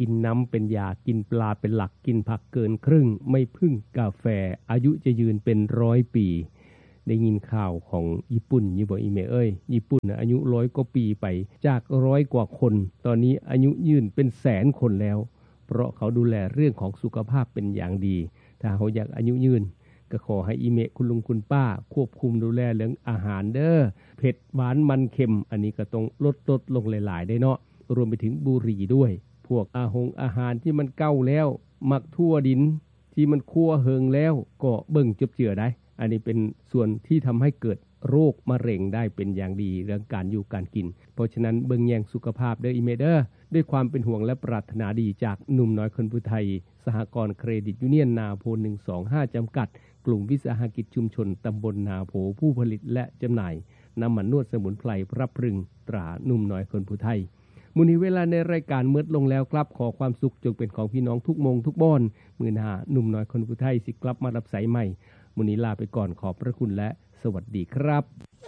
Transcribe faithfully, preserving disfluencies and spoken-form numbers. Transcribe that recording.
กินน้ำเป็นยากินปลาเป็นหลักกินผักเกินครึ่งไม่พึ่งกาแฟอายุจะยืนเป็นร้อยปีได้ยินข่าวของญี่ปุ่นอยู่บ่อีเมเอ้ยญี่ปุ่นนะอายุร้อยกว่าปีไปจากร้อยกว่าคนตอนนี้อายุยืนเป็นแสนคนแล้วเพราะเขาดูแลเรื่องของสุขภาพเป็นอย่างดีถ้าเขาอยากอายุยืนก็ขอให้อีเมะคุณลุงคุณป้าควบคุมดูแลเรื่องอาหารเด้อเผ็ดหวานมันเค็มอันนี้ก็ต้องลดลดลงหลายๆได้เนาะรวมไปถึงบุหรี่ด้วยพวกอาหงอาหารที่มันเก่าแล้วมักทั่วดินที่มันคั่วเหิงแล้วก็เบิ่งจบเจือได้อันนี้เป็นส่วนที่ทำให้เกิดโรคมะเร็งได้เป็นอย่างดีเรื่องการอยู่การกินเพราะฉะนั้นเบิ่งแยงสุขภาพเด้ออีเมเดอร์ด้วยความเป็นห่วงและปรารถนาดีจากหนุ่มน้อยคนผู้ไทยสหกรณ์เครดิตยูเนียนนาโพหนึ่งสองห้าจำกัดกลุ่มวิสาหกิจชุมชนตำบลนาโพผู้ผลิตและจำหน่ายน้ำมันนวดสมุนไพรพระพรึงตราหนุ่มน้อยคนผู้ไทยมื้อนี้เวลาในรายการมืดลงแล้วครับขอความสุขจงเป็นของพี่น้องทุกมงทุกบ้อนมื้อหน้าหนุ่มน้อยคนผู้ไทยสิกลับมารับสายใหม่มื้อนี้ลาไปก่อนขอบพระคุณและสวัสดีครับ